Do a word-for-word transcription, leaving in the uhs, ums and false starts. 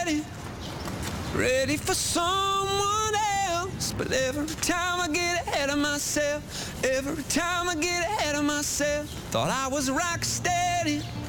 steady, ready for someone else. But every time I get ahead of myself, every time I get ahead of myself, thought I was rock steady.